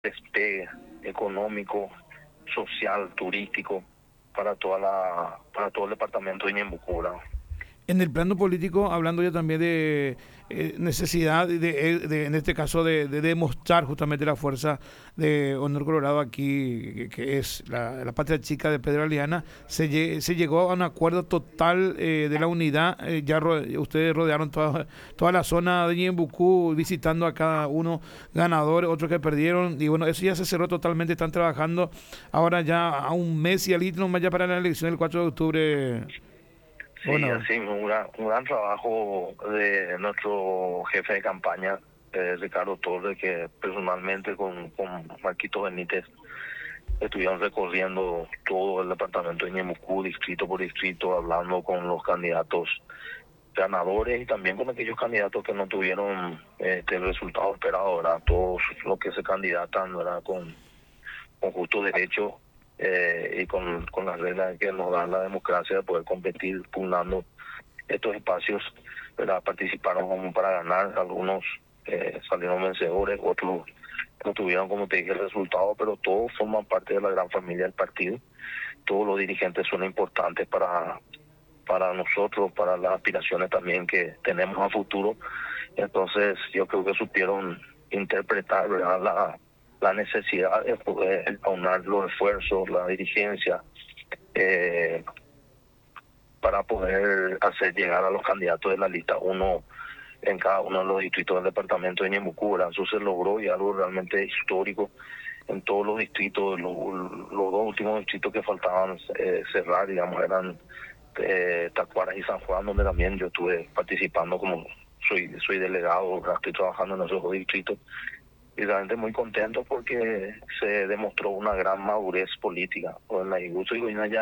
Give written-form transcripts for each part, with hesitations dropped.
despegue económico, social, turístico para todo el departamento de Ñembucú, ¿verdad? En el plano político, hablando ya también de necesidad, en este caso, de demostrar justamente la fuerza de Honor Colorado aquí, que es la patria chica de Pedro Aliana, se llegó a un acuerdo total de la unidad. Ustedes rodearon toda la zona de Ñembucú, visitando a cada uno, ganadores, otros que perdieron, y bueno, eso ya se cerró totalmente. Están trabajando ahora ya a un mes y algo más ya para la elección del 4 de octubre. Sí, Bueno, así, un gran trabajo de nuestro jefe de campaña, Ricardo Torres, que personalmente con Marquito Benítez estuvieron recorriendo todo el departamento de Ñembucú, distrito por distrito, hablando con los candidatos ganadores y también con aquellos candidatos que no tuvieron el resultado esperado, ¿verdad? Todos los que se candidatan, ¿verdad? Con justo derecho y con las reglas que nos dan la democracia de poder competir pugnando estos espacios, ¿verdad? Participaron como para ganar, algunos salieron vencedores, otros no tuvieron, como te dije, el resultado, pero todos forman parte de la gran familia del partido. Todos los dirigentes son importantes para nosotros, para las aspiraciones también que tenemos a futuro. Entonces yo creo que supieron interpretar, ¿verdad?, la necesidad de poder aunar los esfuerzos, la dirigencia, eh, para poder hacer llegar a los candidatos de la lista uno en cada uno de los distritos del departamento de Ñembucú. Eso se logró y algo realmente histórico en todos los distritos. Los dos últimos distritos que faltaban cerrar, digamos, eran Tacuaras y San Juan, donde también yo estuve participando como soy delegado, estoy trabajando en esos dos distritos, y realmente muy contento porque se demostró una gran madurez política. Pues la Iguazú y Goiânia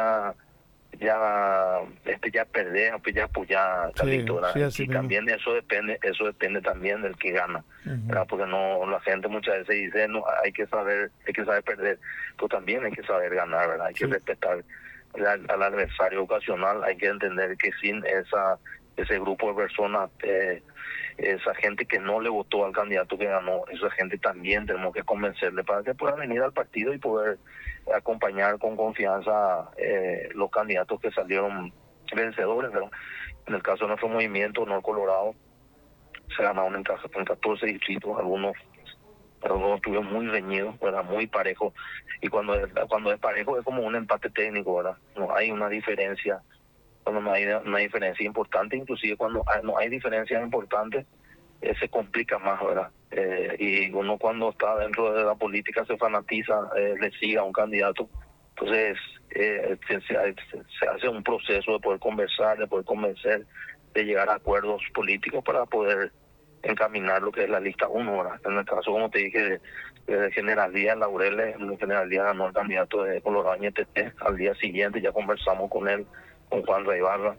ya perder, pues ya apoyar, sí, Carlito, ¿verdad? sí, así Y mismo. también eso depende también del que gana, Ujú. ¿verdad? Porque no, la gente muchas veces dice, no, hay que saber perder, pero también hay que saber ganar, ¿verdad? Hay que Sí, respetar al adversario ocasional, hay que entender que sin ese grupo de personas, esa gente que no le votó al candidato que ganó, esa gente también tenemos que convencerle para que pueda venir al partido y poder acompañar con confianza los candidatos que salieron vencedores, ¿verdad? En el caso de nuestro movimiento, Honor Colorado, se ganaron en 14 distritos, algunos estuvieron muy reñidos, ¿verdad? Muy parejos, y cuando es parejo es como un empate técnico, ¿verdad? No hay una diferencia, cuando no hay una diferencia importante, inclusive cuando no hay diferencias importantes, se complica más, ¿verdad? Y uno cuando está dentro de la política se fanatiza, le sigue a un candidato, entonces se hace un proceso de poder conversar, de poder convencer, de llegar a acuerdos políticos para poder encaminar lo que es la lista uno, ¿verdad? En el caso, como te dije, de General Díaz Laureles, el General Díaz ganó el candidato de Colorado NTT. Al día siguiente ya conversamos con él, con Juan Raibarra,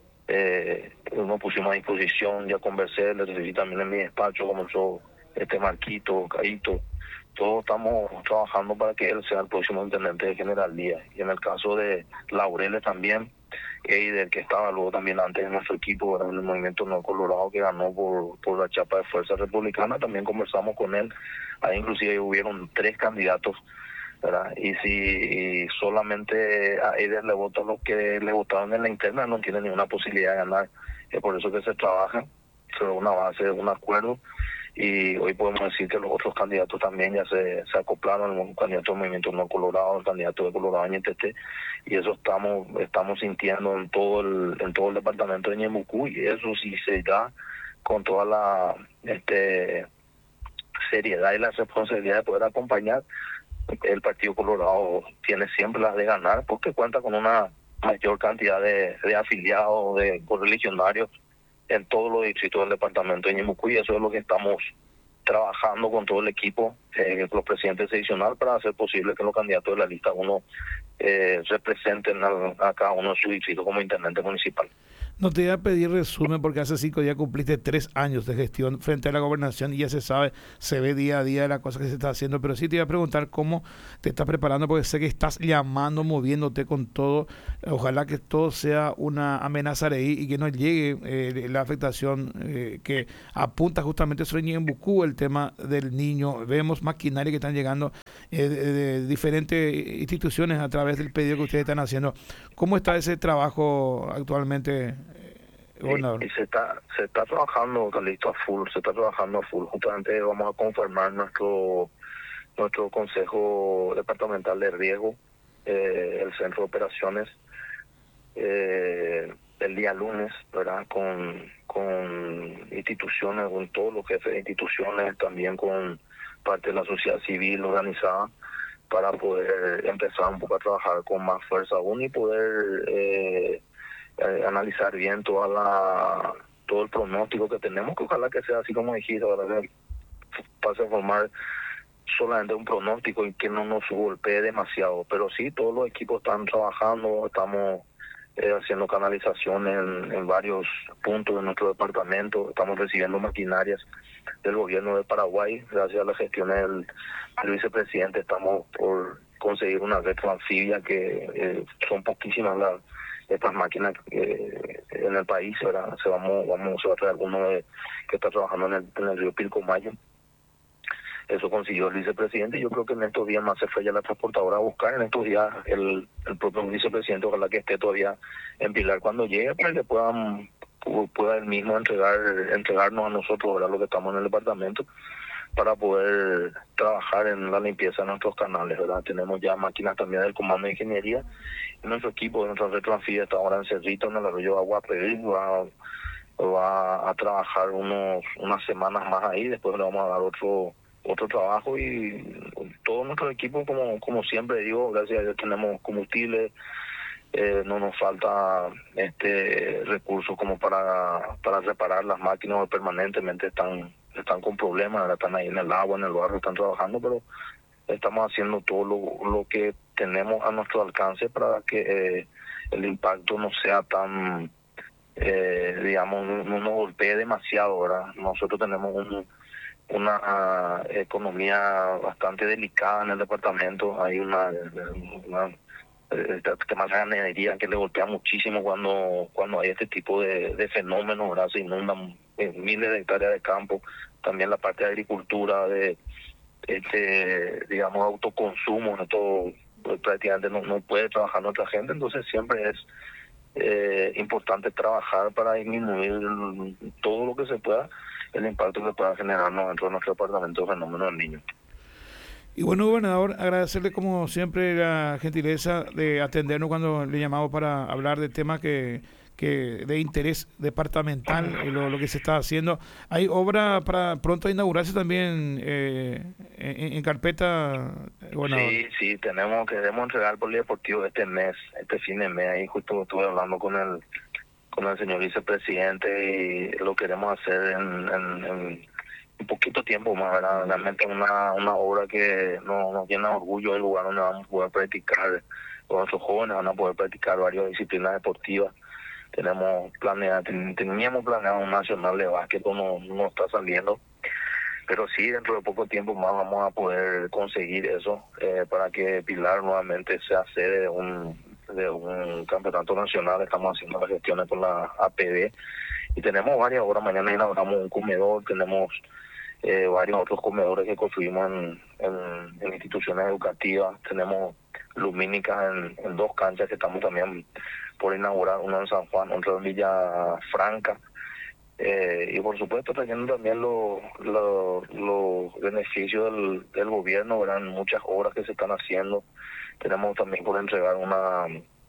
nos pusimos a disposición, ya conversé, le recibí también en mi despacho, comenzó Marquito, Caíto, todos estamos trabajando para que él sea el próximo intendente de General Díaz. Y en el caso de Laureles también, y del que estaba luego también antes en nuestro equipo, en el Movimiento No Colorado, que ganó por la chapa de Fuerza Republicana, también conversamos con él. Ahí inclusive hubieron 3 candidatos, ¿verdad? Y si solamente a ellos le votan los que le votaron en la interna, no tienen ninguna posibilidad de ganar. Es por eso que se trabaja sobre una base de un acuerdo, y hoy podemos decir que los otros candidatos también ya se acoplaron, el candidato del Movimiento No Colorado, el candidato de Colorado NTT, y eso estamos sintiendo en todo el departamento de Ñembucú, y eso sí se da con toda la seriedad y la responsabilidad de poder acompañar. El Partido Colorado tiene siempre las de ganar porque cuenta con una mayor cantidad de afiliados, de correligionarios en todos los distritos del departamento de Ñembucú, y eso es lo que estamos trabajando con todo el equipo, los presidentes seccional, para hacer posible que los candidatos de la lista 1 representen a cada uno de sus distritos como intendente municipal. No te voy a pedir resumen porque hace 5 días cumpliste 3 años de gestión frente a la gobernación y ya se sabe, se ve día a día la cosa que se está haciendo, pero sí te voy a preguntar cómo te estás preparando porque sé que estás llamando, moviéndote con todo. Ojalá que todo sea una amenaza de ahí y que no llegue la afectación que apunta justamente sobre Ñembucú, el tema del niño. Vemos maquinaria que están llegando de diferentes instituciones a través del pedido que ustedes están haciendo. ¿Cómo está ese trabajo actualmente, gobernador? Y se está trabajando, Calixto, a full, se está trabajando a full. Justamente vamos a conformar nuestro Consejo Departamental de Riesgo, el Centro de Operaciones, el día lunes, ¿verdad? Con instituciones, con todos los jefes de instituciones, también con parte de la sociedad civil organizada, para poder empezar un poco a trabajar con más fuerza aún y poder analizar bien todo el pronóstico que tenemos, que ojalá que sea así como dijiste, ¿verdad? Que pase a formar solamente un pronóstico y que no nos golpee demasiado, pero sí, todos los equipos están trabajando, estamos haciendo canalización en varios puntos de nuestro departamento, estamos recibiendo maquinarias del gobierno de Paraguay, gracias a la gestión del vicepresidente estamos por conseguir una red transibia que son poquísimas estas máquinas en el país, ¿verdad? Se va a traer alguno que está trabajando en el río Pilcomayo. Eso consiguió el vicepresidente y yo creo que en estos días más se fue ya la transportadora a buscar. En estos días el propio vicepresidente, ojalá que esté todavía en Pilar cuando llegue, para que pueda él mismo entregarnos a nosotros, ¿verdad? Lo que estamos en el departamento, para poder trabajar en la limpieza de nuestros canales, ¿verdad? Tenemos ya máquinas también del Comando de Ingeniería y nuestro equipo de nuestra red transfida está ahora en Cerrito, en el arroyo Agua Pedri, va a trabajar unas semanas más ahí, después le vamos a dar otro trabajo y todo nuestro equipo, como siempre digo, gracias a Dios tenemos combustible, no nos falta recursos como para reparar las máquinas, permanentemente están con problemas, ahora están ahí en el agua, en el barro, están trabajando, pero estamos haciendo todo lo que tenemos a nuestro alcance para que el impacto no sea tan, digamos, no nos golpee demasiado, ¿verdad? Nosotros tenemos una economía bastante delicada en el departamento, hay una tema de ganadería que le golpea muchísimo cuando hay este tipo de fenómenos, ¿verdad? Se inundan miles de hectáreas de campo, también la parte de agricultura, de digamos autoconsumo, esto prácticamente no puede trabajar nuestra gente, entonces siempre es importante trabajar para disminuir todo lo que se pueda el impacto que pueda generarnos dentro de nuestro departamento de fenómenos del niño. Y bueno, gobernador, agradecerle como siempre la gentileza de atendernos cuando le llamamos para hablar de temas que de interés departamental, lo que se está haciendo. Hay obra para pronto inaugurarse también en carpeta, gobernador. Sí, queremos entregar el polideportivo este fin de mes. Ahí justo estuve hablando con el señor vicepresidente y lo queremos hacer en un poquito tiempo más, ¿verdad? Realmente una obra que nos llena de orgullo, el lugar donde vamos a poder practicar, con nuestros jóvenes van a poder practicar varias disciplinas deportivas. Teníamos planeado un nacional de básquet, no está saliendo, pero sí, dentro de poco tiempo más vamos a poder conseguir eso, para que Pilar nuevamente sea sede de un campeonato nacional. Estamos haciendo las gestiones con la APB y tenemos varias obras. Mañana inauguramos un comedor, tenemos varios otros comedores que construimos en instituciones educativas, tenemos lumínicas en 2 canchas que estamos también por inaugurar, uno en San Juan, otro en Villa Franca, y por supuesto trayendo también los beneficios del gobierno, verán muchas obras que se están haciendo. Tenemos también por entregar una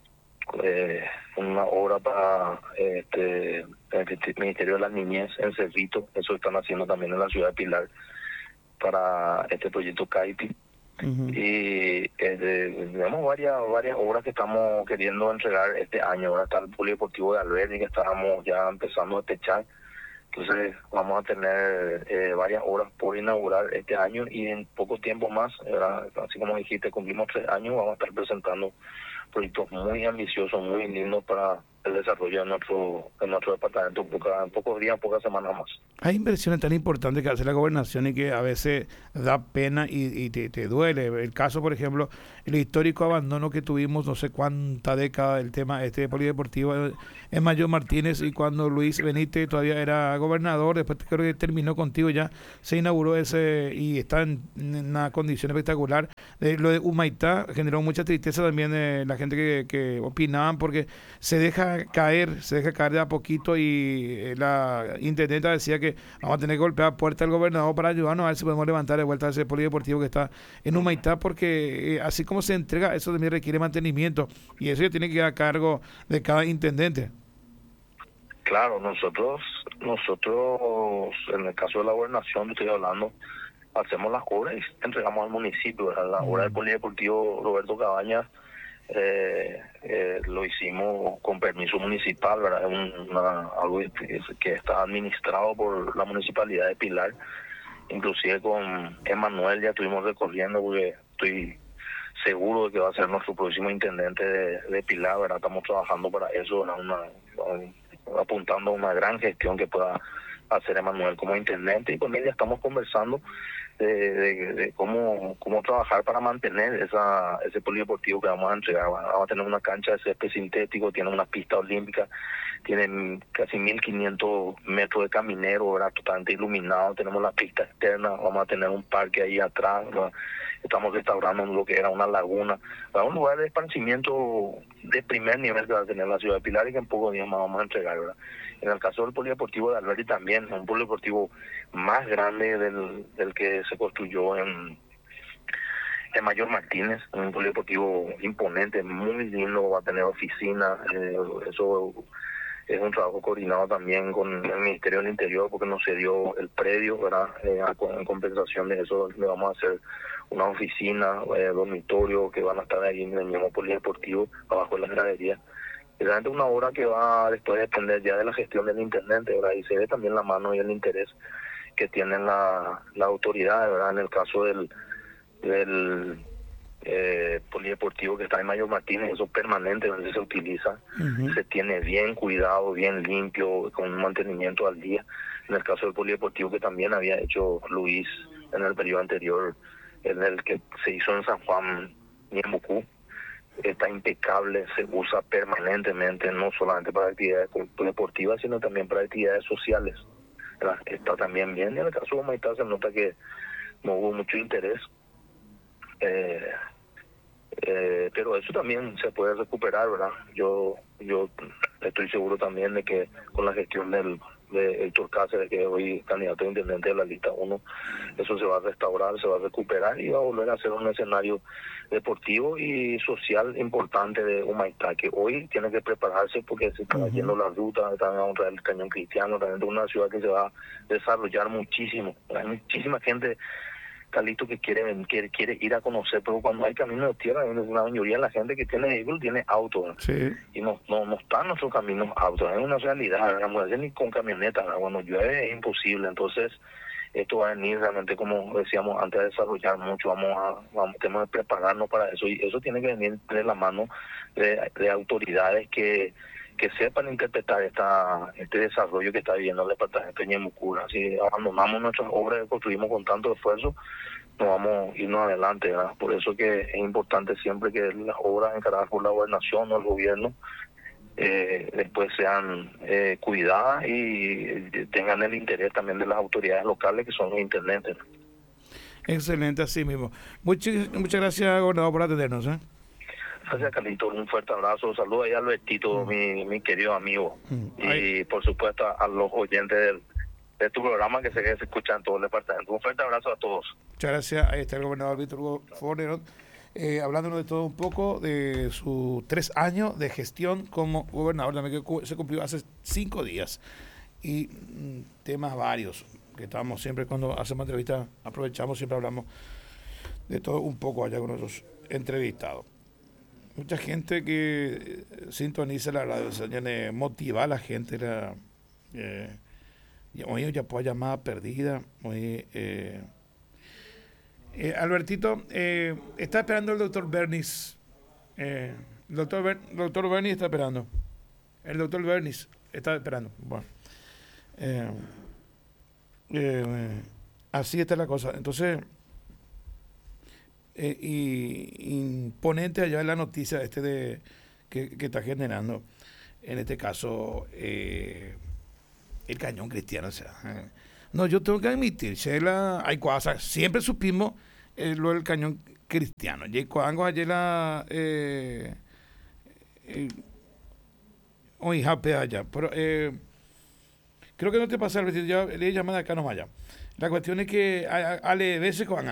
obra para el Ministerio de la Niñez en Cerrito, eso están haciendo también en la ciudad de Pilar para este proyecto CAIPI. Uh-huh. Y tenemos varias obras que estamos queriendo entregar este año. Ahora está el polideportivo de Alberdi que estábamos ya empezando a techar, entonces vamos a tener varias obras por inaugurar este año y en poco tiempo más, ¿verdad? Así como dijiste, cumplimos 3 años, vamos a estar presentando proyectos muy ambiciosos, muy lindos para el desarrollo de nuestro departamento en pocos días, pocas semanas más. Hay inversiones tan importantes que hace la gobernación y que a veces da pena y te duele. El caso, por ejemplo, el histórico abandono que tuvimos, no sé cuánta década, el tema este polideportivo en Mayo Martínez, y cuando Luis Benítez todavía era gobernador, después creo que terminó contigo ya, se inauguró ese y está en una condición espectacular. Lo de Humaitá generó mucha tristeza también de la gente que opinaban, porque se deja caer de a poquito, y la intendenta decía que vamos a tener que golpear la puerta del gobernador para ayudarnos a ver si podemos levantar de vuelta ese polideportivo que está en Humaitá, porque así como se entrega, eso también requiere mantenimiento, y eso ya tiene que ir a cargo de cada intendente. Claro, nosotros en el caso de la gobernación, estoy hablando, hacemos las obras y entregamos al municipio, ¿verdad? La obra del polideportivo Roberto Cabañas lo hicimos con permiso municipal, ¿verdad? Algo que está administrado por la municipalidad de Pilar. Inclusive con Emanuel ya estuvimos recorriendo, porque estoy seguro de que va a ser nuestro próximo intendente de Pilar, ¿verdad? Estamos trabajando para eso, ¿verdad? Apuntando a una gran gestión que pueda hacer Emanuel como intendente, y con él ya estamos conversando de cómo trabajar para mantener ese polideportivo que vamos a entregar. Vamos a tener una cancha de césped sintético, tiene una pista olímpica, tienen casi 1.500 metros de caminero, ¿verdad? Totalmente iluminado, tenemos la pista externa, vamos a tener un parque ahí atrás, ¿verdad? Estamos restaurando lo que era una laguna, ¿verdad? Un lugar de esparcimiento de primer nivel que va a tener la ciudad de Pilar y que en pocos días más vamos a entregar, ¿verdad? En el caso del polideportivo de Alberti también, un polideportivo más grande del que se construyó en Mayor Martínez, un polideportivo imponente, muy lindo, va a tener oficina, eso es un trabajo coordinado también con el Ministerio del Interior, porque nos cedió el predio, ¿verdad? En compensación de eso le vamos a hacer una oficina, dormitorio, que van a estar ahí en el mismo polideportivo, abajo de las graderías. Es realmente una obra que va después depender ya de la gestión del intendente, ¿verdad? Y se ve también la mano y el interés que tienen la autoridad, ¿verdad? En el caso del polideportivo que está en Mayor Martínez, eso permanentemente se utiliza, se tiene bien cuidado, bien limpio, con un mantenimiento al día. En el caso del polideportivo que también había hecho Luis en el periodo anterior, en el que se hizo en San Juan, Ñembucú, está impecable, se usa permanentemente, no solamente para actividades deportivas, sino también para actividades sociales, ¿verdad? Está también bien. En el caso de Humaitá se nota que no hubo mucho interés, pero eso también se puede recuperar, ¿verdad? Yo estoy seguro también de que con la gestión de Héctor Cáceres, que hoy es candidato a intendente de la lista 1, eso se va a restaurar, se va a recuperar y va a volver a ser un escenario deportivo y social importante de Humaitá, que hoy tiene que prepararse porque se están haciendo las rutas, están a honrar el Cañón Cristiano, también es una ciudad que se va a desarrollar muchísimo. Hay muchísima gente, Carlito, que quiere ir a conocer, pero cuando hay caminos de tierra, la mayoría de la gente que tiene vehículo tiene auto, ¿no? Sí. Y no están nuestros caminos autos, es una realidad, no ni con camioneta, ¿no? Cuando llueve es imposible. Entonces esto va a venir realmente, como decíamos antes, a desarrollar mucho, tenemos que prepararnos para eso, y eso tiene que venir de la mano de autoridades que sepan interpretar este desarrollo que está viviendo el departamento de Ñembucú. Si abandonamos nuestras obras que construimos con tanto esfuerzo, no vamos a irnos adelante, ¿verdad? Por eso que es importante siempre que las obras encaradas por la gobernación o el gobierno después sean cuidadas y tengan el interés también de las autoridades locales, que son los intendentes. Excelente, así mismo. Muchas gracias, gobernador, por atendernos, ¿eh? Gracias, Carlito, un fuerte abrazo, saludos ahí a Albertito, mi querido amigo, y por supuesto a los oyentes de tu programa, que se escuchan en todo el departamento. Un fuerte abrazo a todos. Muchas gracias. Ahí está el gobernador Víctor Hugo Fornerot, hablándonos de todo un poco, de sus 3 años de gestión como gobernador, también que se cumplió hace 5 días, y temas varios, que estamos siempre, cuando hacemos entrevistas, aprovechamos, siempre hablamos de todo un poco allá con nuestros entrevistados. Mucha gente que sintoniza la radio, motiva a la gente, hoy ya puede llamada perdida, hoy... Albertito, está esperando el doctor Bernis. Doctor Bernis está esperando. El doctor Bernis está esperando. Bueno, eh, así está la cosa. Entonces, y imponente allá en la noticia que está generando, en este caso, el cañón cristiano. O sea, no, yo tengo que admitir, Sheila, hay cosas, siempre supimos lo del cañón cristiano. Y cuando ayer hoy jape allá, pero creo que no te pasa el vestido, ya le llamada acá no vaya. La cuestión es que ale veces con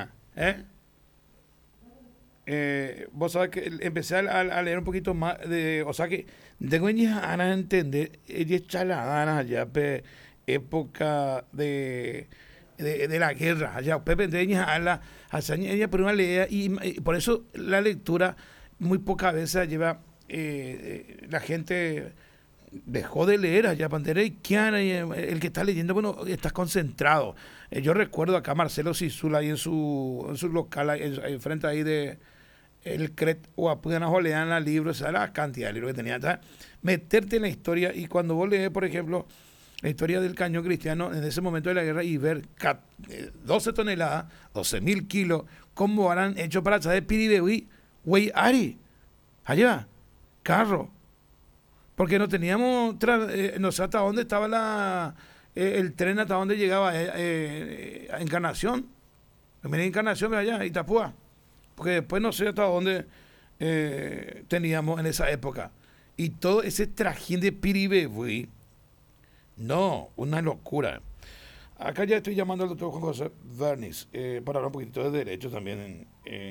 vos sabés que empecé a leer un poquito más o sea que tengo ganas de entender ella chaladas allá época de la guerra allá Pepe Deña a la hazaña ella por una lea y por eso la lectura muy pocas veces lleva la gente dejó de leer allá Pantera y Kiana y el que está leyendo, bueno, está concentrado. Yo recuerdo acá Marcelo Sisula ahí en su local, ahí frente ahí de el CRET o apenas lean la libros, esa la cantidad de libros que tenía. ¿Sabes? Meterte en la historia y cuando vos lees, por ejemplo, la historia del cañón cristiano en ese momento de la guerra y ver 12 toneladas, 12.000 kilos, cómo harán hecho para traer Piribeui, Wey Ari, allá, carro. Porque no teníamos, no sé hasta dónde estaba el tren, hasta dónde llegaba a Encarnación. Mira Encarnación, allá, Itapúa. Porque después no sé hasta dónde teníamos en esa época. Y todo ese trajín de Piribebuy, no, una locura. Acá ya estoy llamando al doctor Juan José Bernis para hablar un poquito de derecho también.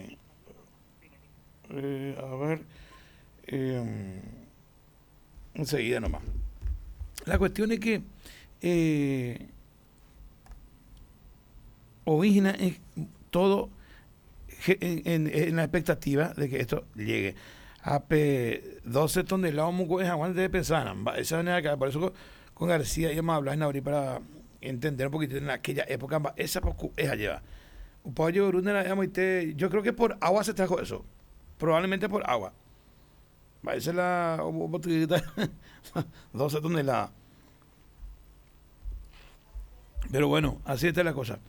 A ver. Enseguida nomás. La cuestión es que origina todo en la expectativa de que esto llegue a 12 toneladas de Juan de pensar. Esa es acá, por eso con García íbamos a hablar en abril para entender un poquito en aquella época. Esa es allá. Yo creo que por agua se trajo eso. Probablemente por agua. Esa es la botellita 12 toneladas. Pero bueno, así está la cosa.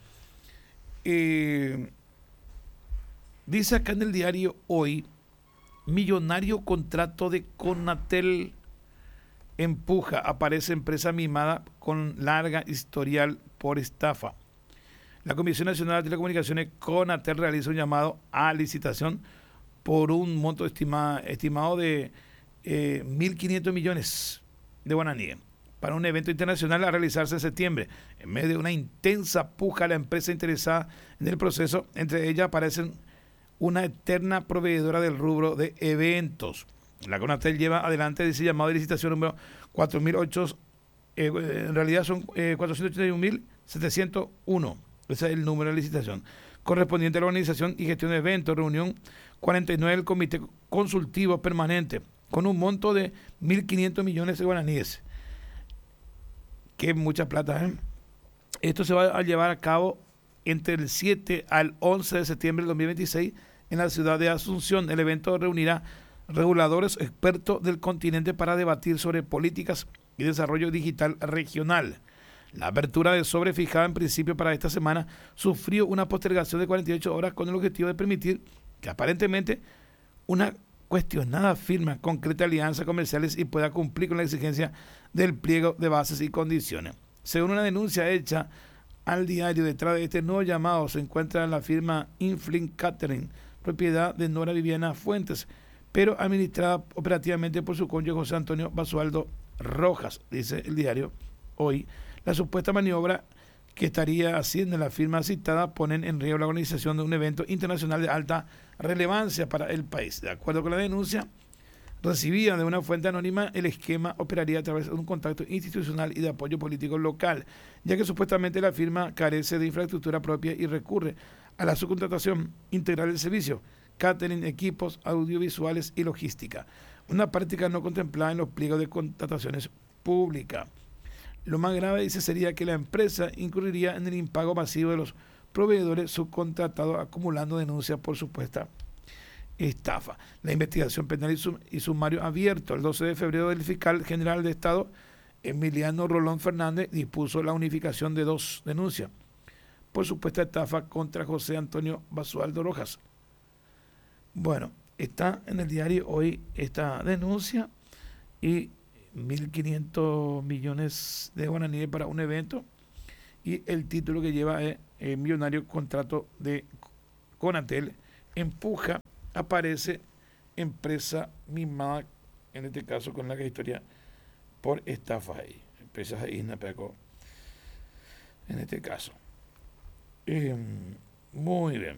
Dice acá en el diario hoy, millonario contrato de Conatel empuja, aparece empresa mimada con larga historial por estafa. La Comisión Nacional de Telecomunicaciones, Conatel, realiza un llamado a licitación por un monto estimado de 1.500 millones de guaraníes para un evento internacional a realizarse en septiembre. En medio de una intensa puja, la empresa interesada en el proceso, entre ellas aparecen una eterna proveedora del rubro de eventos. La Conatel lleva adelante ese llamado de licitación número 4.008, en realidad son 481.701, ese es el número de licitación, correspondiente a la organización y gestión de eventos, reunión 49 del Comité Consultivo Permanente, con un monto de 1.500 millones de guaraníes. Que mucha plata, ¿eh? Esto se va a llevar a cabo entre el 7 al 11 de septiembre del 2026 en la ciudad de Asunción. El evento reunirá reguladores expertos del continente para debatir sobre políticas y desarrollo digital regional. La apertura de sobre fijada en principio para esta semana sufrió una postergación de 48 horas con el objetivo de permitir que aparentemente una cuestionada firma concreta alianzas comerciales y pueda cumplir con la exigencia del pliego de bases y condiciones. Según una denuncia hecha al diario, detrás de este nuevo llamado se encuentra la firma Inflin Catering, propiedad de Nora Viviana Fuentes, pero administrada operativamente por su cónyuge José Antonio Basualdo Rojas, dice el diario hoy. La supuesta maniobra que estaría haciendo la firma citada ponen en riesgo la organización de un evento internacional de alta relevancia para el país. De acuerdo con la denuncia recibida de una fuente anónima, el esquema operaría a través de un contacto institucional y de apoyo político local, ya que supuestamente la firma carece de infraestructura propia y recurre a la subcontratación integral del servicio, catering, equipos audiovisuales y logística, una práctica no contemplada en los pliegos de contrataciones públicas. Lo más grave, dice, sería que la empresa incurriría en el impago masivo de los proveedores subcontratados, acumulando denuncias por supuesta estafa. La investigación penal y sumario abierto el 12 de febrero del fiscal general de Estado, Emiliano Rolón Fernández, dispuso la unificación de 2 denuncias por supuesta estafa contra José Antonio Basualdo Rojas. Bueno, está en el diario hoy esta denuncia y 1.500 millones de guaraníes para un evento, y el título que lleva es millonario contrato de Conatel empuja, aparece empresa mimada, en este caso con la historia por estafa ahí, empresas de Isna Peco en este caso. Muy bien.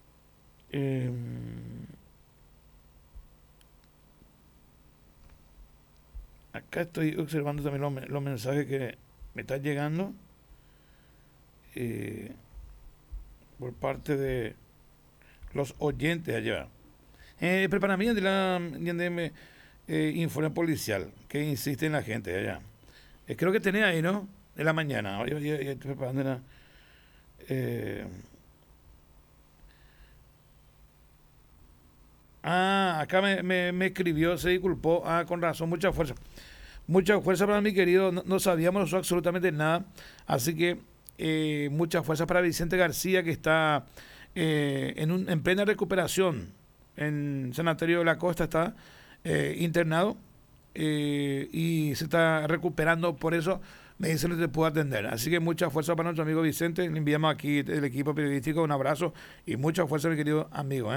Acá estoy observando también los mensajes que me están llegando por parte de los oyentes allá. Para mí, informe policial que insiste en la gente allá. Creo que tenía ahí, ¿no? De la mañana. Yo estoy preparando una. Acá me escribió, se disculpó. Con razón, mucha fuerza. Mucha fuerza para mi querido. No sabíamos absolutamente nada. Así que mucha fuerza para Vicente García, que está en plena recuperación. En Sanatorio de la Costa está internado y se está recuperando. Por eso me dicen que te puedo atender. Así que mucha fuerza para nuestro amigo Vicente. Le enviamos aquí el equipo periodístico un abrazo y mucha fuerza, mi querido amigo.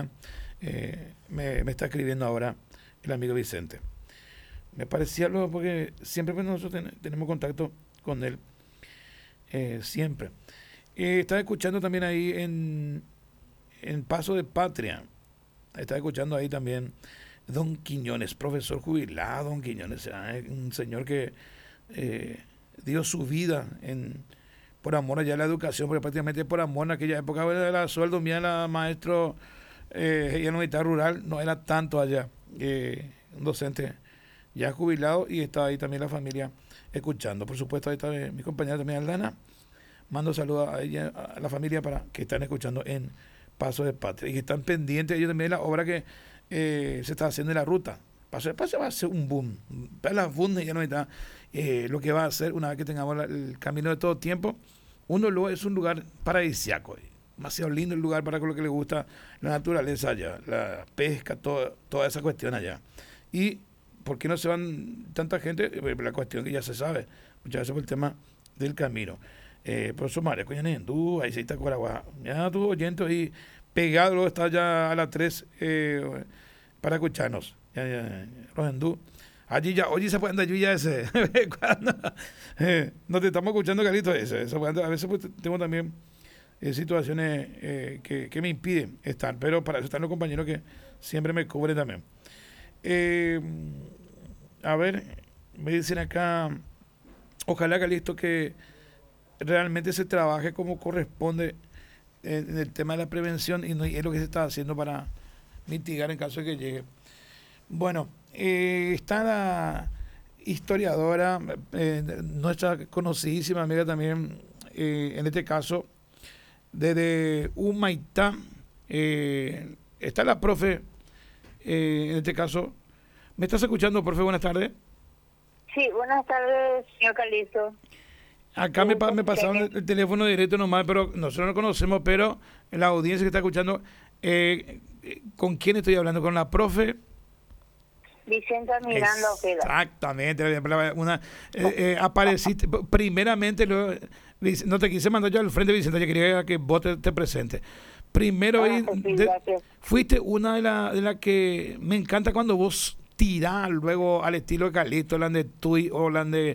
Me está escribiendo ahora el amigo Vicente. Me parecía algo porque siempre nosotros tenemos contacto con él. Siempre. Estaba escuchando también ahí en Paso de Patria. Estaba escuchando ahí también Don Quiñones, profesor jubilado. Don Quiñones, un señor que dio su vida por amor allá a la educación, porque prácticamente por amor en aquella época era sueldo mía, la maestro en la unidad rural, no era tanto allá. Un docente ya jubilado, y está ahí también la familia escuchando. Por supuesto, ahí está mi compañera también Aldana. Mando saludos a ella, a la familia para que están escuchando en Paso de Patria y que están pendientes ellos también de la obra que se está haciendo en la ruta. Paso de Patria va a ser un boom. Para las bundes ya no está. Lo que va a hacer una vez que tengamos el camino de todo tiempo, uno es un lugar paradisíaco, demasiado lindo el lugar para lo que le gusta la naturaleza allá, la pesca, toda esa cuestión allá. Y ¿por qué no se van tanta gente? La cuestión que ya se sabe, muchas veces por el tema del camino. Profesor María Coñanendú, ahí se está Cuaraguá. Ya tu oyente ahí pegado, luego está ya a las 3 para escucharnos. Rosendú. Allí ya, oye, se puede andar lluvia ese. No te estamos escuchando, Carlito, ese. A veces pues, tengo también situaciones que me impiden estar, pero para eso están los compañeros que siempre me cubren también. A ver, me dicen acá, ojalá, Carlito, que realmente se trabaje como corresponde en el tema de la prevención y es lo que se está haciendo para mitigar en caso de que llegue. Bueno, está la historiadora, nuestra conocidísima amiga también, en este caso, desde Humaitá, está la profe, en este caso. ¿Me estás escuchando, profe? Buenas tardes. Sí, buenas tardes, señor Calixto. Acá me pasaron el teléfono directo nomás, pero nosotros no conocemos, pero la audiencia que está escuchando, ¿con quién estoy hablando? ¿Con la profe? Vicenta Miranda Ojeda. Exactamente. Apareciste, primeramente, no te quise mandar yo al frente, Vicenta, yo quería que vos te presentes. Primero, fuiste una de las que me encanta cuando vos tirás luego al estilo de Carlito, la de Tui o la de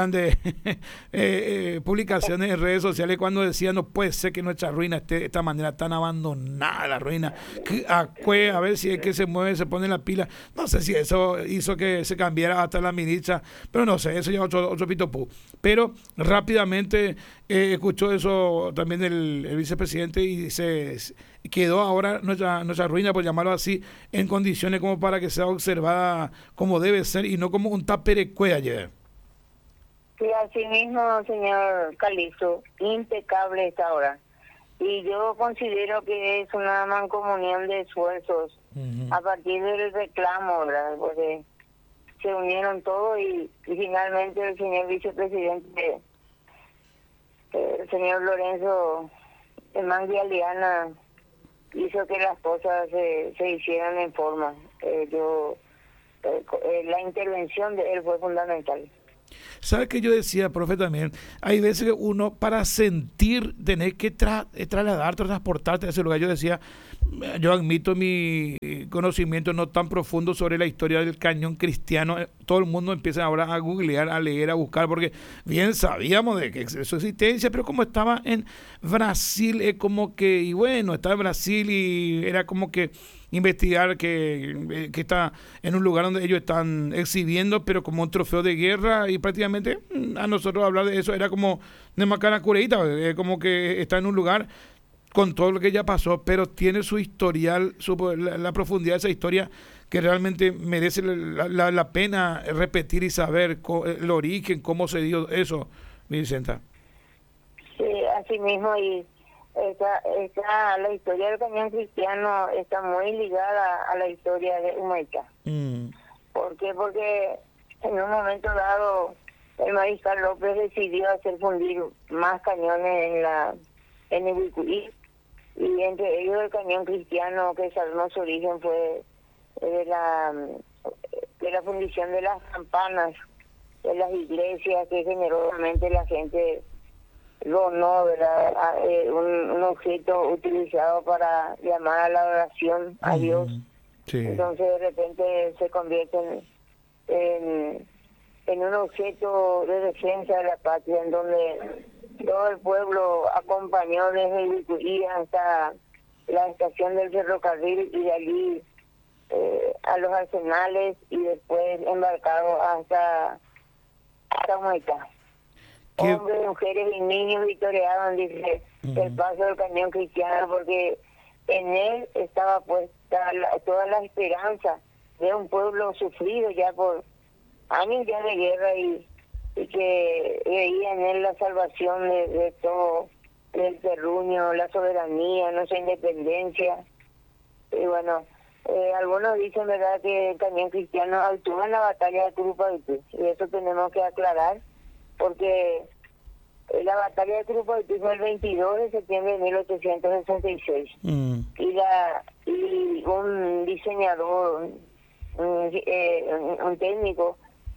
publicaciones en redes sociales, cuando decía no puede ser que nuestra ruina esté de esta manera tan abandonada, la ruina, a ver si es que se mueve, se pone la pila. No sé si eso hizo que se cambiara hasta la ministra, pero no sé, eso ya otro pitopú. Pero rápidamente escuchó eso también el vicepresidente y se quedó ahora nuestra ruina, por llamarlo así, en condiciones como para que sea observada como debe ser y no como un taperecue ayer. Sí, así mismo, señor Calixto, impecable esta hora. y yo considero que es una mancomunión de esfuerzos a partir del reclamo, ¿verdad? Porque se unieron todos y finalmente el señor vicepresidente, el señor Lorenzo Mangialiana, hizo que las cosas se hicieran en forma. La intervención de él fue fundamental. ¿Sabe que yo decía, profe, también? Hay veces que uno, para sentir, tener que trasladar, transportarte a ese lugar. Yo decía, yo admito mi conocimiento no tan profundo sobre la historia del cañón cristiano. Todo el mundo empieza ahora a googlear, a leer, a buscar, porque bien sabíamos de que su existencia, pero como estaba en Brasil, es como que, y bueno, estaba en Brasil y era como que investigar que está en un lugar donde ellos están exhibiendo, pero como un trofeo de guerra, y prácticamente a nosotros hablar de eso era como de macana cureíta, como que está en un lugar con todo lo que ya pasó, pero tiene su historial, la profundidad de esa historia que realmente merece la pena repetir y saber el origen, cómo se dio eso, Vicenta. Sí, así mismo, y la historia del cañón cristiano está muy ligada a la historia de Humaitá. ¿Por qué? Porque en un momento dado el mariscal López decidió hacer fundir más cañones en el Uicuí, y entre ellos el cañón cristiano, que sabemos su origen fue de la fundición de las campanas de las iglesias, que generosamente la gente donó, ¿verdad? Un objeto utilizado para llamar a la oración a Dios. Sí. Entonces de repente se convierte en un objeto de defensa de la patria, en donde todo el pueblo acompañó desde Vicurí hasta la estación del ferrocarril, y de allí a los arsenales, y después embarcado hasta Humaitá. Hombres, mujeres y niños victoriaban, dice, el paso del cañón cristiano, porque en él estaba puesta toda la esperanza de un pueblo sufrido ya por años ya de guerra, y que veía en él la salvación de todo, del terruño, la soberanía, nuestra independencia. Y bueno, algunos dicen, ¿verdad?, que el cañón cristiano actuó en la batalla de Curupaytí, y eso tenemos que aclarar, porque la batalla de Curupaytí fue el 22 de septiembre de 1866. Y un diseñador, un técnico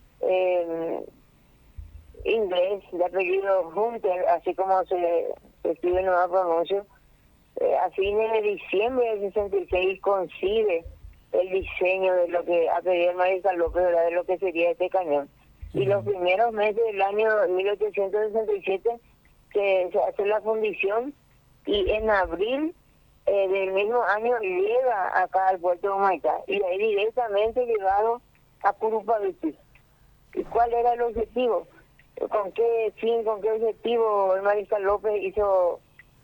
inglés de apellido Hunter, así como se escribe en nueva pronuncio, a fines de diciembre del 66 concibe el diseño de lo que a pedido el mariscal López, ¿verdad?, de lo que sería este cañón. Y los primeros meses del año 1867 se hace la fundición, y en abril del mismo año llega acá al puerto de Humaitá, y de ahí directamente llevado a Curupaytí. ¿Y cuál era el objetivo? ¿Con qué fin, con qué objetivo el mariscal López hizo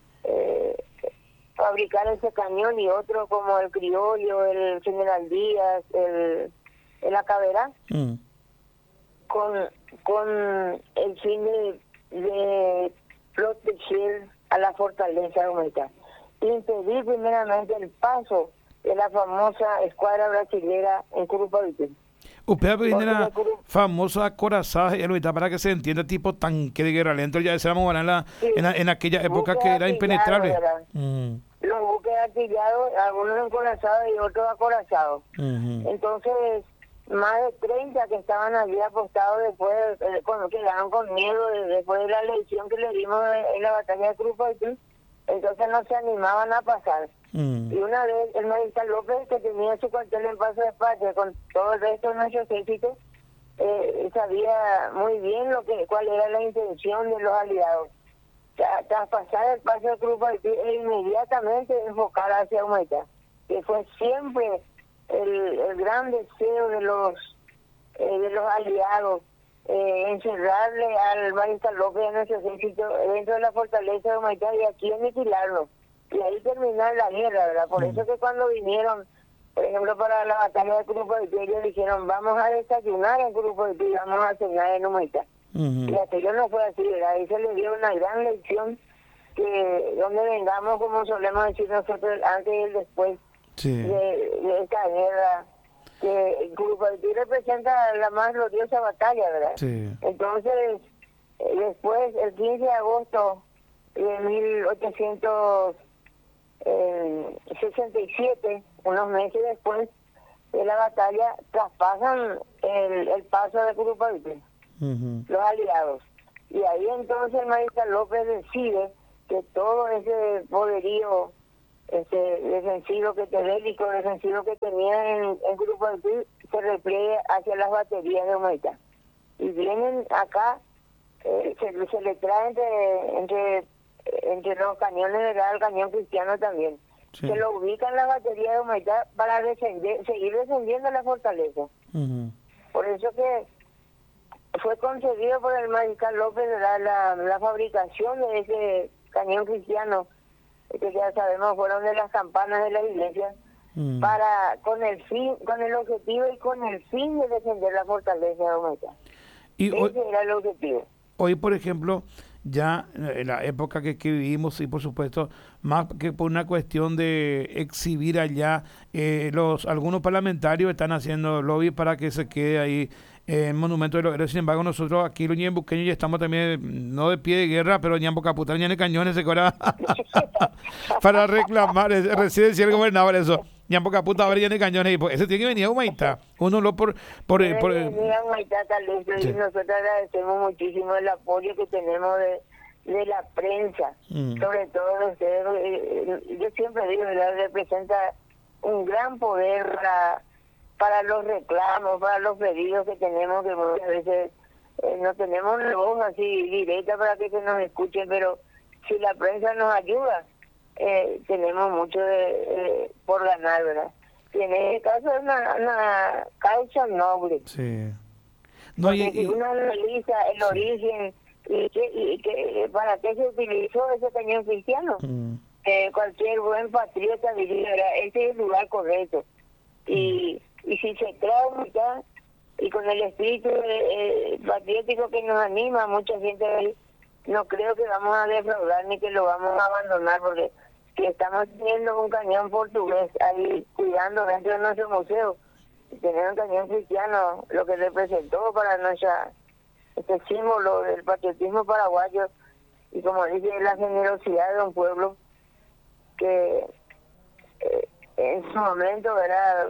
fabricar ese cañón y otro como el Criollo, el General Díaz, el Acaberá? Con el fin de proteger a la fortaleza de Humaitá, impedir primeramente el paso de la famosa escuadra brasilera en Curupaytí. Usted viene la famosa corazada para que se entienda, tipo tanque de guerra lento, ya decíamos en aquella época que era impenetrable. Los buques artillados, algunos encorazados y otros acorazados. Entonces, más de 30 que estaban allí apostados después, quedaron con miedo después de la lección que le dimos en la batalla de Curupaytí, entonces no se animaban a pasar. Y una vez el mariscal López, que tenía su cuartel en Paso de Patria con todo el resto de nuestro ejército, sabía muy bien cuál era la intención de los aliados. Tras pasar el Paso de Curupaytí, inmediatamente enfocar hacia Humaitá, que fue siempre el gran deseo de los aliados, encerrarle al mariscal López y a nuestro ejército dentro de la fortaleza de Humaitá, y aquí aniquilarlo, y ahí terminar la guerra, ¿verdad? Por eso que cuando vinieron, por ejemplo, para la batalla de Curupaytí, ellos dijeron, vamos a desayunar en Curupaytí y vamos a cenar en Humaitá. Y aquello no fue así, ¿verdad? Ahí se le dio una gran lección que donde vengamos, como solemos decir nosotros, el antes y el después de esta guerra, que el Grupo Haití representa la más gloriosa batalla, ¿verdad? Sí. Entonces, después, el 15 de agosto de 1867, unos meses después de la batalla, traspasan el paso de Grupo Haití, los aliados. Y ahí entonces el mariscal López decide que todo ese poderío defensivo bélico defensivo que tenía en el Grupo Haití se repliegue hacia las baterías de Humaitá. Y vienen acá, se le trae entre los cañones, ¿verdad?, el cañón cristiano también. Sí. Se lo ubican las baterías de Humaitá para seguir defendiendo la fortaleza. Por eso que fue concebido por el mariscal López, ¿verdad?, la fabricación de ese cañón cristiano, que ya sabemos fueron de las campanas de la iglesia, para con el objetivo y con el fin de defender la fortaleza de Humaitá. Y ese era el objetivo. Hoy, por ejemplo, ya en la época que vivimos, y por supuesto, más que por una cuestión de exhibir allá, algunos parlamentarios están haciendo lobby para que se quede ahí el monumento de los héroes. Sin embargo, nosotros aquí los ñembuqueños ya estamos también, no de pie de guerra, pero ñambo caputa, ñane cañones se cobra para reclamar. Recién decía el gobernador eso. Ñambo caputa, a ver, ñane cañones. Y pues, ese tiene que venir a Humaitá. Uno lo por Humaitá, tal vez, y nosotros agradecemos muchísimo el apoyo que tenemos de la prensa, sobre todo de ustedes. Yo siempre digo, ¿verdad?, representa un gran poder para los reclamos, para los pedidos que tenemos, que muchas veces no tenemos una voz así directa para que se nos escuchen, pero si la prensa nos ayuda, tenemos mucho por ganar, ¿verdad? Y en este caso es una causa noble. Sí. No, si uno analiza el origen y para qué se utilizó ese cañón cristiano, cualquier buen patriota diría, este es el lugar correcto. Y si se crea y con el espíritu patriótico que nos anima, mucha gente, no creo que vamos a defraudar ni que lo vamos a abandonar, porque si estamos teniendo un cañón portugués ahí cuidando dentro de nuestro museo, y tener un cañón cristiano, lo que representó para este símbolo del patriotismo paraguayo, y como dice, la generosidad de un pueblo que en su momento, ¿verdad?,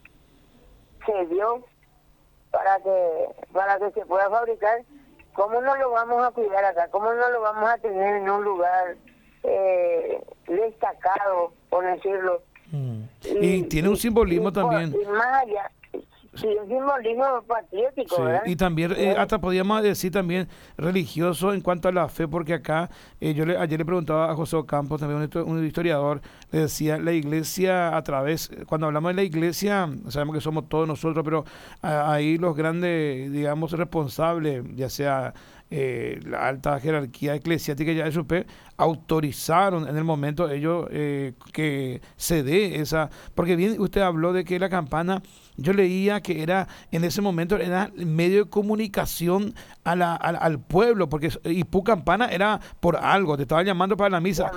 se dio para que se pueda fabricar. ¿Cómo no lo vamos a cuidar acá? ¿Cómo no lo vamos a tener en un lugar destacado, por decirlo? Y tiene un simbolismo también. Y más allá, sí, un simbolismo patriótico, sí, ¿verdad? y también, hasta podríamos decir también religioso en cuanto a la fe, porque acá, ayer le preguntaba a José Ocampo, también un historiador, le decía, la iglesia cuando hablamos de la iglesia, sabemos que somos todos nosotros, pero ahí los grandes, digamos, responsables, ya sea la alta jerarquía eclesiástica ya de su fe, autorizaron en el momento ellos que se dé esa, porque bien usted habló de que la campana, yo leía que era en ese momento era medio de comunicación al pueblo, porque Ipú Campana era por algo, te estaba llamando para la misa.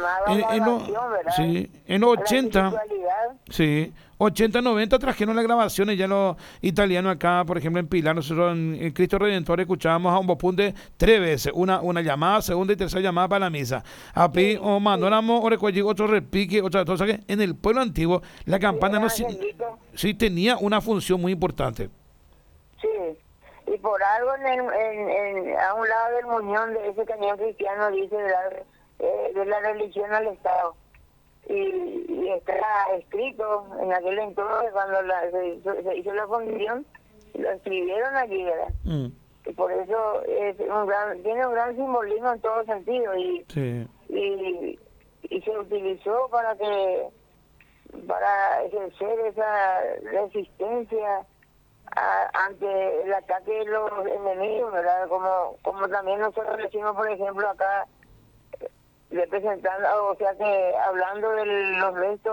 En los 80, sí, 80, 90 trajeron las grabaciones ya los italianos acá, por ejemplo en Pilar, nosotros en Cristo Redentor escuchábamos a un bopunde 3 veces, una llamada, segunda y tercera llamada para la misa. Api o mandáramos otro repique, otra cosa que en el pueblo antiguo la campana sí tenía una función muy importante. Sí, y por algo a un lado del muñón de ese cañón cristiano dice de la religión al Estado. Y está escrito en aquel entonces, cuando se hizo la fundación, lo escribieron allí, ¿verdad? Y por eso tiene un gran simbolismo en todo sentido, y se utilizó para ejercer esa resistencia ante el ataque de los enemigos, ¿verdad? Como también nosotros decimos, por ejemplo, acá, representando, o sea que hablando de los restos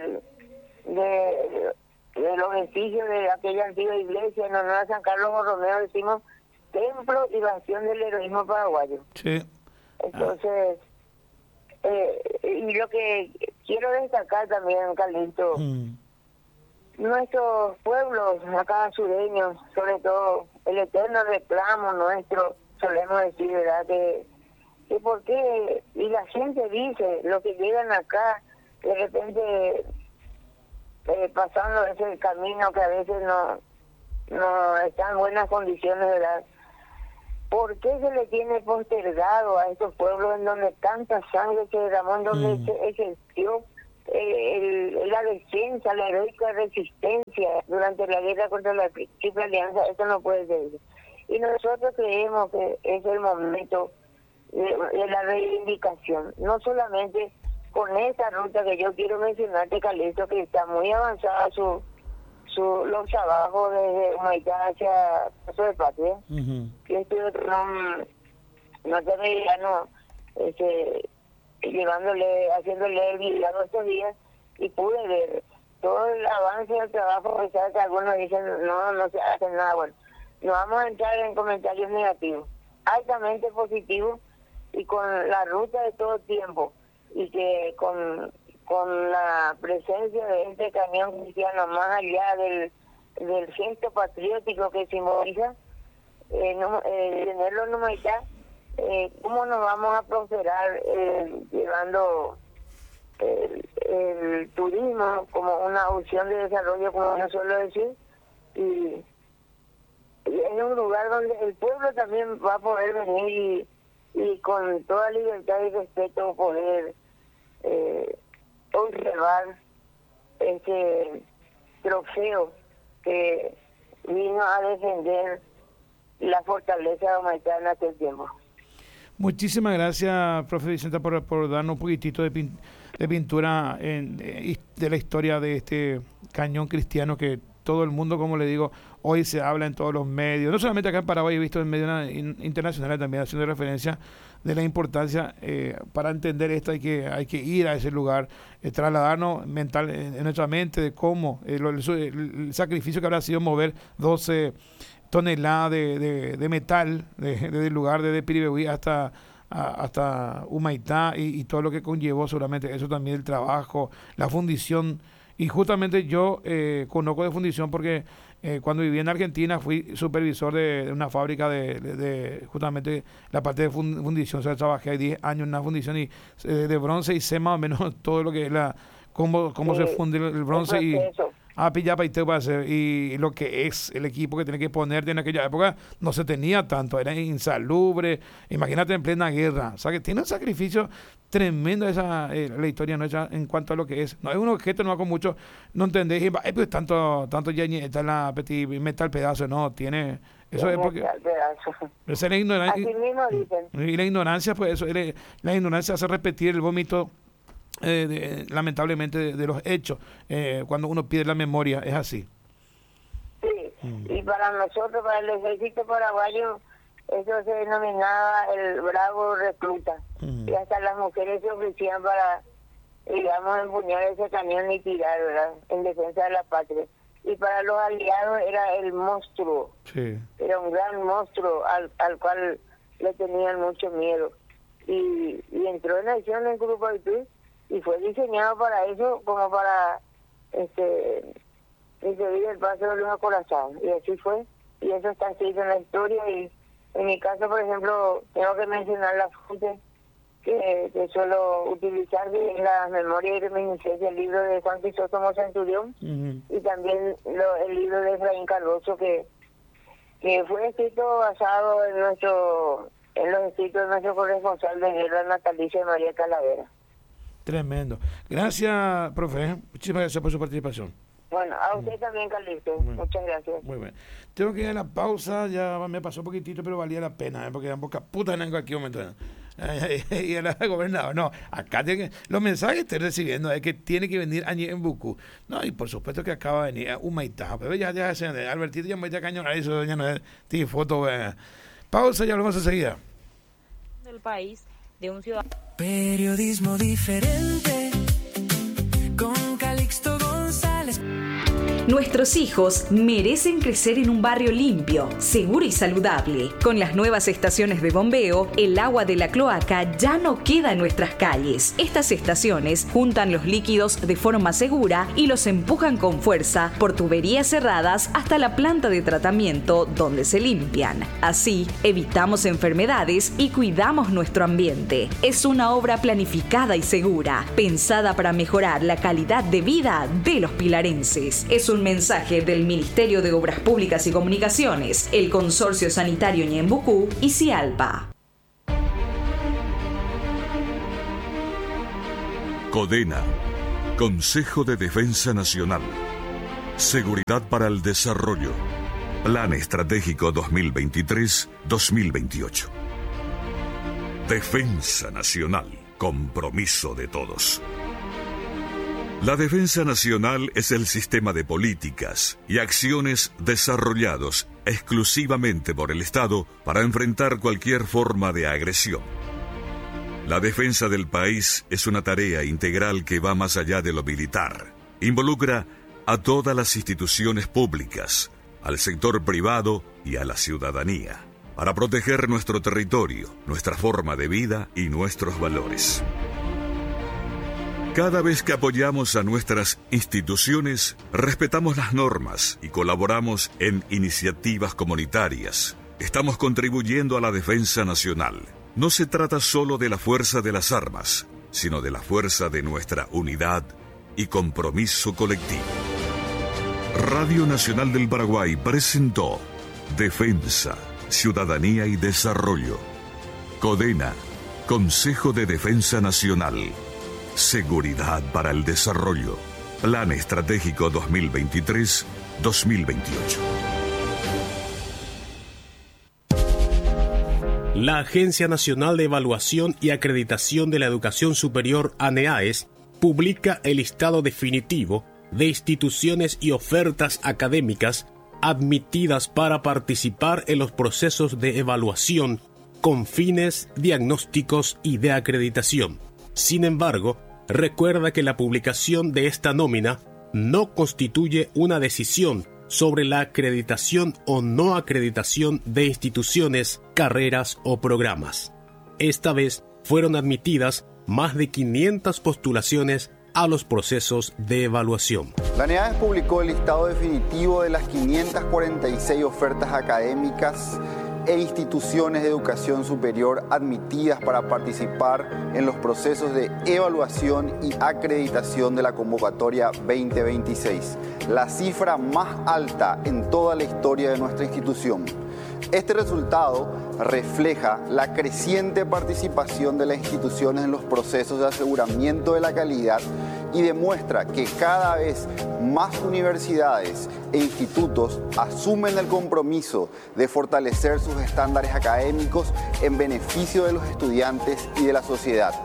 de los vestigios de aquella antigua iglesia en honor a San Carlos Borromeo, decimos templo y bastión del heroísmo paraguayo. Sí. Entonces, Y lo que quiero destacar también, Carlito, nuestros pueblos acá sureños, sobre todo el eterno reclamo nuestro, solemos decir, ¿verdad? Que por qué, y la gente dice, los que llegan acá, de repente pasando ese camino que a veces no está en buenas condiciones, ¿verdad? ¿Por qué se le tiene postergado a estos pueblos en donde tanta sangre se derramó, en donde se ejerció la defensa, la heroica resistencia durante la guerra contra la Triple Alianza? Eso no puede ser. Y nosotros creemos que es el momento de la reivindicación, no solamente con esta ruta que yo quiero mencionarte, Calixto, que está muy avanzada los trabajos desde Humaitá hacia Paso de Patria, que estuve norteamericano haciéndole el video estos días, y pude ver todo el avance del trabajo, a pesar que algunos dicen no se hace nada. Bueno, no vamos a entrar en comentarios negativos, altamente positivos, y con la ruta de todo tiempo, y que con la presencia de este camión cristiano, más allá del gesto patriótico que simboliza, tenerlo en Humaitá, ¿cómo nos vamos a prosperar llevando el turismo como una opción de desarrollo, como yo suelo decir? Y es un lugar donde el pueblo también va a poder venir y con toda libertad y respeto poder observar este trofeo que vino a defender la fortaleza de Humaitá en aquel tiempo. Muchísimas gracias, profe Vicenta, por darnos un poquitito de pintura de la historia de este cañón cristiano que todo el mundo, como le digo, hoy se habla en todos los medios, no solamente acá en Paraguay, he visto en medios internacionales también haciendo referencia de la importancia. Para entender esto hay que ir a ese lugar, trasladarnos mental en nuestra mente de cómo el sacrificio que habrá sido mover 12 toneladas de metal desde el lugar de Piribehuí hasta Humaitá, y todo lo que conllevó seguramente eso también, el trabajo, la fundición. Y justamente yo conozco de fundición porque cuando viví en Argentina fui supervisor de una fábrica de justamente la parte de fundición. O sea, trabajé ahí 10 años en una fundición y de bronce, y sé más o menos todo lo que es cómo se funde el bronce y pillapa y te va a hacer, y lo que es el equipo que tiene que ponerte en aquella época no se tenía tanto, era insalubre, imagínate en plena guerra. O sea que tiene un sacrificio tremendo la historia nuestra en cuanto a lo que es. No es un objeto, no con mucho, no entendés, y pues tanto ya está la petit metal pedazo, no, tiene, eso es porque esa es la ignorancia. Así mismo dicen. Y la ignorancia, pues eso, la ignorancia hace repetir el vómito lamentablemente de los hechos, cuando uno pierde la memoria, es así. Sí, y para nosotros, para el ejército paraguayo, eso se denominaba el bravo recluta, y hasta las mujeres se ofrecían para, digamos, empuñar ese cañón y tirar, ¿verdad?, en defensa de la patria. Y para los aliados era el monstruo, era un gran monstruo al cual le tenían mucho miedo, y entró en acción en Grupo Haití, y fue diseñado para eso, como para impedir el paso de los acorazados, y así fue, y eso está escrito en la historia. Y en mi caso, por ejemplo, tengo que mencionar la fuente que suelo utilizar, que es la memoria y reminiscencia, el libro de Juan Crisóstomo Centurión, y también el libro de Efraín Cardoso, que fue escrito basado en los escritos de nuestro corresponsal de guerra natalicio de María Calavera. Tremendo. Gracias, profe. Muchísimas gracias por su participación. Bueno, a usted también, Carlito. Muchas gracias. Muy bien. Tengo que ir a la pausa, ya me pasó un poquitito, pero valía la pena, porque eran boca puta en cualquier momento. Y el gobernador, no, acá los mensajes que estoy recibiendo es que tiene que venir allí en Bucú. No, y por supuesto que acaba de venir a Humaitá. Pero ya Albertito ya me está cañonar, eso ya no es foto. Pausa y hablamos enseguida. Del país, de un ciudadano. Periodismo diferente con Calixto González. Nuestros hijos merecen crecer en un barrio limpio, seguro y saludable. Con las nuevas estaciones de bombeo, el agua de la cloaca ya no queda en nuestras calles. Estas estaciones juntan los líquidos de forma segura y los empujan con fuerza por tuberías cerradas hasta la planta de tratamiento donde se limpian. Así, evitamos enfermedades y cuidamos nuestro ambiente. Es una obra planificada y segura, pensada para mejorar la calidad de vida de los pilarenses. Es un mensaje del Ministerio de Obras Públicas y Comunicaciones, el Consorcio Sanitario Ñembucú y Cialpa. CODENA, Consejo de Defensa Nacional. Seguridad para el Desarrollo. Plan Estratégico 2023-2028. Defensa Nacional. Compromiso de todos. La defensa nacional es el sistema de políticas y acciones desarrollados exclusivamente por el Estado para enfrentar cualquier forma de agresión. La defensa del país es una tarea integral que va más allá de lo militar. Involucra a todas las instituciones públicas, al sector privado y a la ciudadanía, para proteger nuestro territorio, nuestra forma de vida y nuestros valores. Cada vez que apoyamos a nuestras instituciones, respetamos las normas y colaboramos en iniciativas comunitarias. Estamos contribuyendo a la defensa nacional. No se trata solo de la fuerza de las armas, sino de la fuerza de nuestra unidad y compromiso colectivo. Radio Nacional del Paraguay presentó Defensa, Ciudadanía y Desarrollo. CODENA, Consejo de Defensa Nacional. Seguridad para el Desarrollo. Plan Estratégico 2023-2028. La Agencia Nacional de Evaluación y Acreditación de la Educación Superior, ANEAES, publica el listado definitivo de instituciones y ofertas académicas admitidas para participar en los procesos de evaluación con fines diagnósticos y de acreditación. Sin embargo, recuerda que la publicación de esta nómina no constituye una decisión sobre la acreditación o no acreditación de instituciones, carreras o programas. Esta vez fueron admitidas más de 500 postulaciones a los procesos de evaluación. La ANEAES publicó el listado definitivo de las 546 ofertas académicas e instituciones de educación superior admitidas para participar en los procesos de evaluación y acreditación de la convocatoria 2026, la cifra más alta en toda la historia de nuestra institución. Este resultado refleja la creciente participación de las instituciones en los procesos de aseguramiento de la calidad y demuestra que cada vez más universidades e institutos asumen el compromiso de fortalecer sus estándares académicos en beneficio de los estudiantes y de la sociedad.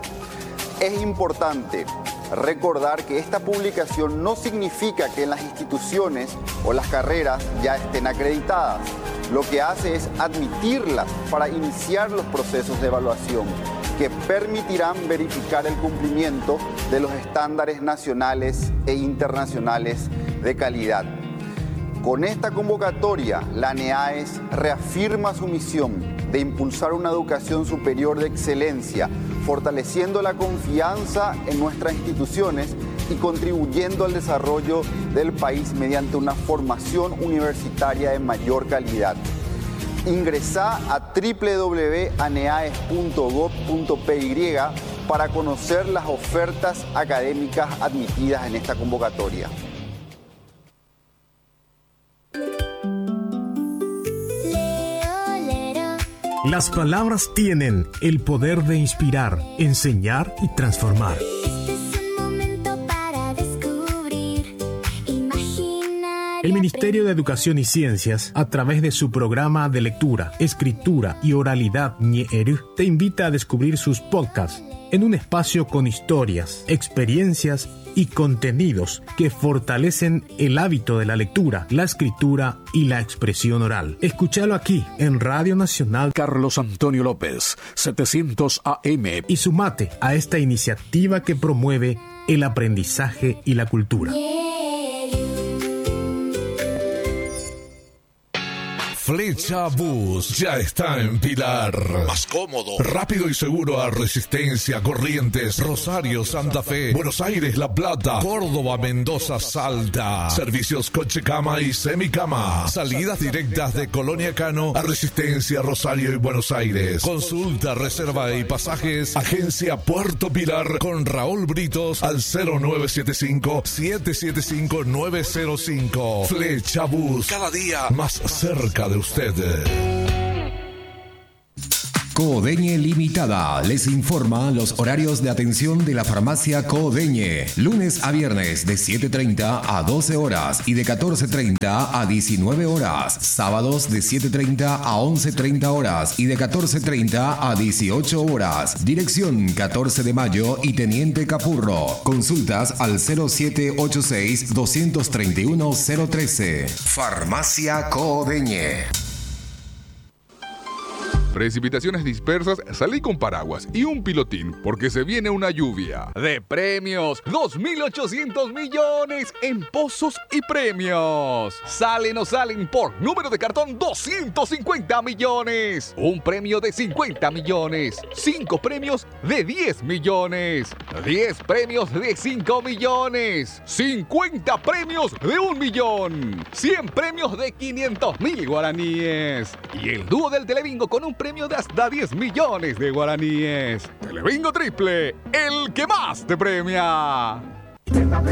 Es importante recordar que esta publicación no significa que las instituciones o las carreras ya estén acreditadas. Lo que hace es admitirlas para iniciar los procesos de evaluación que permitirán verificar el cumplimiento de los estándares nacionales e internacionales de calidad. Con esta convocatoria, la ANEAES reafirma su misión de impulsar una educación superior de excelencia, fortaleciendo la confianza en nuestras instituciones y contribuyendo al desarrollo del país mediante una formación universitaria de mayor calidad. Ingresá a www.aneaes.gov.py para conocer las ofertas académicas admitidas en esta convocatoria. Las palabras tienen el poder de inspirar, enseñar y transformar. El Ministerio de Educación y Ciencias, a través de su programa de lectura, escritura y oralidad Ñe'eru, te invita a descubrir sus podcasts en un espacio con historias, experiencias y contenidos que fortalecen el hábito de la lectura, la escritura y la expresión oral. Escúchalo aquí en Radio Nacional Carlos Antonio López, 700 AM. Y sumate a esta iniciativa que promueve el aprendizaje y la cultura. Flecha Bus ya está en Pilar. Más cómodo, rápido y seguro a Resistencia, Corrientes, Rosario, Santa Fe, Buenos Aires, La Plata, Córdoba, Mendoza, Salta. Servicios coche cama y semicama. Salidas directas de Colonia Cano a Resistencia, Rosario y Buenos Aires. Consulta, reserva y pasajes. Agencia Puerto Pilar con Raúl Britos al 0975-775-905. Flecha Bus, cada día más cerca de usted. Codeñe Limitada les informa los horarios de atención de la farmacia Codeñe. Lunes a viernes de 7:30 a 12 horas y de 14:30 a 19 horas. Sábados de 7:30 a 11:30 horas y de 14:30 a 18 horas. Dirección 14 de Mayo y Teniente Capurro. Consultas al 0786-231-013. Farmacia Codeñe. Precipitaciones dispersas, salí con paraguas y un pilotín porque se viene una lluvia. De premios, 2.800 millones en pozos y premios. Salen o salen por número de cartón 250 millones. Un premio de 50 millones. 5 premios de 10 millones. 10 premios de 5 millones. 50 premios de 1 millón. 100 premios de 500.000 guaraníes. Y el dúo del Telebingo con un premio de hasta 10 millones de guaraníes. Telebingo Triple, el que más te premia.